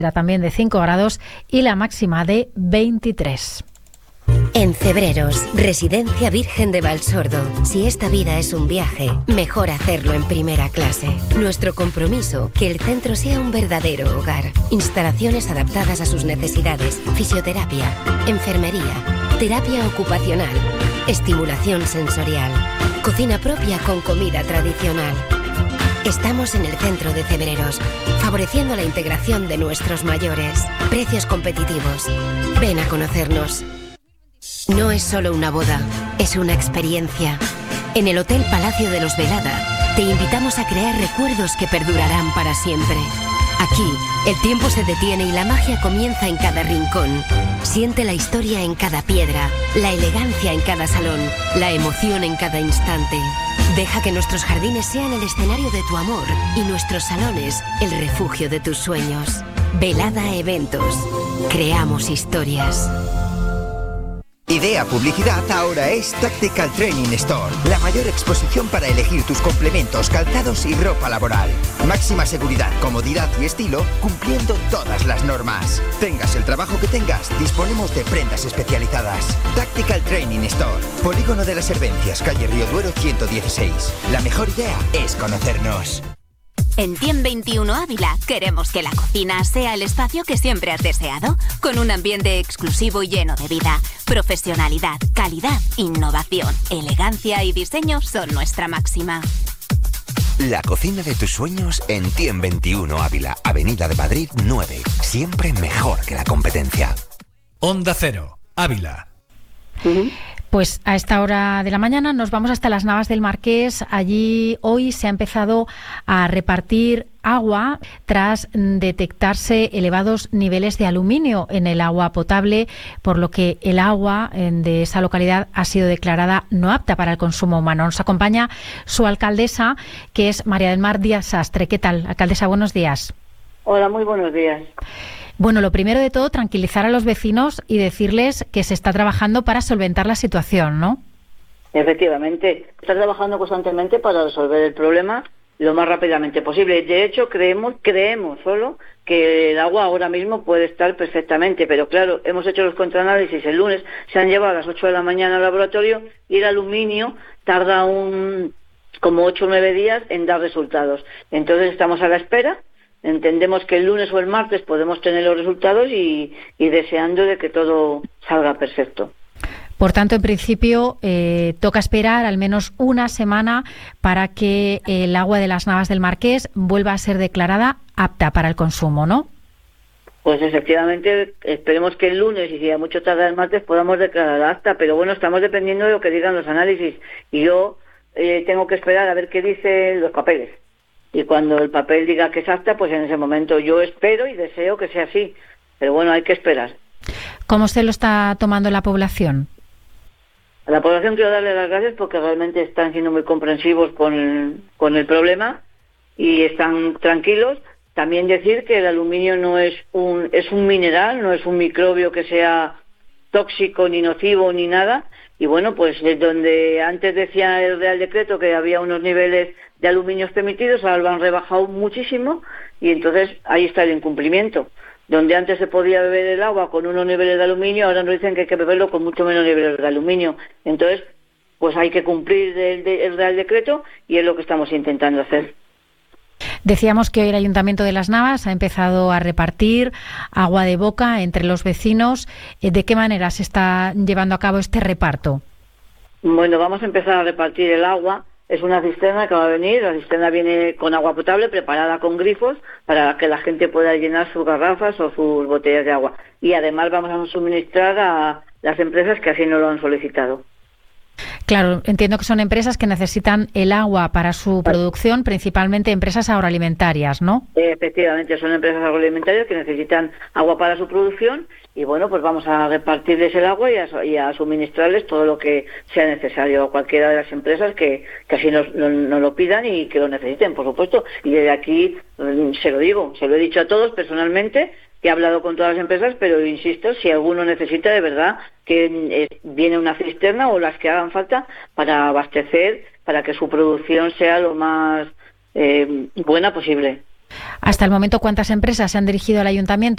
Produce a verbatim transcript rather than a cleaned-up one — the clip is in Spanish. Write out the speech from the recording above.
también de cinco grados y la máxima de veintitrés. En Cebreros, Residencia Virgen de Valsordo. Si esta vida es un viaje, mejor hacerlo en primera clase. Nuestro compromiso, que el centro sea un verdadero hogar. Instalaciones adaptadas a sus necesidades, fisioterapia, enfermería, terapia ocupacional, estimulación sensorial, cocina propia con comida tradicional. Estamos en el centro de Cebreros, favoreciendo la integración de nuestros mayores. Precios competitivos. Ven a conocernos. No es solo una boda, es una experiencia. En el Hotel Palacio de los Velada, te invitamos a crear recuerdos que perdurarán para siempre. Aquí, el tiempo se detiene y la magia comienza en cada rincón. Siente la historia en cada piedra, la elegancia en cada salón, la emoción en cada instante. Deja que nuestros jardines sean el escenario de tu amor y nuestros salones el refugio de tus sueños. Velada Eventos. Creamos historias. Idea Publicidad ahora es Tactical Training Store, la mayor exposición para elegir tus complementos, calzados y ropa laboral. Máxima seguridad, comodidad y estilo, cumpliendo todas las normas. Tengas el trabajo que tengas, disponemos de prendas especializadas. Tactical Training Store, Polígono de las Hervencias, calle Río Duero ciento dieciséis. La mejor idea es conocernos. En Tiem veintiuno Ávila queremos que la cocina sea el espacio que siempre has deseado, con un ambiente exclusivo y lleno de vida. Profesionalidad, calidad, innovación, elegancia y diseño son nuestra máxima. La cocina de tus sueños en Tiem veintiuno Ávila, Avenida de Madrid nueve. Siempre mejor que la competencia. Onda Cero, Ávila. Uh-huh. Pues a esta hora de la mañana nos vamos hasta las Navas del Marqués. Allí hoy se ha empezado a repartir agua tras detectarse elevados niveles de aluminio en el agua potable, por lo que el agua de esa localidad ha sido declarada no apta para el consumo humano. Nos acompaña su alcaldesa, que es María del Mar Díaz Sastre. ¿Qué tal, alcaldesa? Buenos días. Hola, muy buenos días. Bueno, lo primero de todo, tranquilizar a los vecinos y decirles que se está trabajando para solventar la situación, ¿no? Efectivamente, está trabajando constantemente para resolver el problema lo más rápidamente posible. De hecho, creemos, creemos solo que el agua ahora mismo puede estar perfectamente, pero claro, hemos hecho los contraanálisis el lunes, se han llevado a las ocho de la mañana al laboratorio y el aluminio tarda un como ocho o nueve días en dar resultados. Entonces estamos a la espera. Entendemos que el lunes o el martes podemos tener los resultados y, y deseando de que todo salga perfecto. Por tanto, en principio, eh, toca esperar al menos una semana para que el agua de las Navas del Marqués vuelva a ser declarada apta para el consumo, ¿no? Pues efectivamente, esperemos que el lunes y si a mucho tarde el martes podamos declarar apta, pero bueno, estamos dependiendo de lo que digan los análisis y yo eh, tengo que esperar a ver qué dicen los papeles. Y cuando el papel diga que es apta, pues en ese momento yo espero y deseo que sea así. Pero bueno, hay que esperar. ¿Cómo se lo está tomando la población? A la población quiero darle las gracias porque realmente están siendo muy comprensivos con el, con el problema y están tranquilos. También decir que el aluminio no es un, es un mineral, no es un microbio que sea tóxico ni nocivo ni nada. Y bueno, pues donde antes decía el Real Decreto que había unos niveles de aluminios permitidos, ahora lo han rebajado muchísimo y entonces ahí está el incumplimiento. Donde antes se podía beber el agua con unos niveles de aluminio, ahora nos dicen que hay que beberlo con mucho menos niveles de aluminio. Entonces, pues hay que cumplir el, el Real Decreto y es lo que estamos intentando hacer. Decíamos que hoy el Ayuntamiento de Las Navas ha empezado a repartir agua de boca entre los vecinos. ¿De qué manera se está llevando a cabo este reparto? Bueno, vamos a empezar a repartir el agua. Es una cisterna que va a venir, la cisterna viene con agua potable preparada con grifos para que la gente pueda llenar sus garrafas o sus botellas de agua. Y además vamos a suministrar a las empresas que así nos lo han solicitado. Claro, entiendo que son empresas que necesitan el agua para su producción, principalmente empresas agroalimentarias, ¿no? Efectivamente, son empresas agroalimentarias que necesitan agua para su producción y bueno, pues vamos a repartirles el agua y a, y a suministrarles todo lo que sea necesario a cualquiera de las empresas que, que así nos, nos, nos lo pidan y que lo necesiten, por supuesto. Y desde aquí se lo digo, se lo he dicho a todos personalmente, que he hablado con todas las empresas, pero insisto, si alguno necesita de verdad que eh, viene una cisterna o las que hagan falta para abastecer, para que su producción sea lo más eh, buena posible. Hasta el momento, ¿cuántas empresas se han dirigido al ayuntamiento?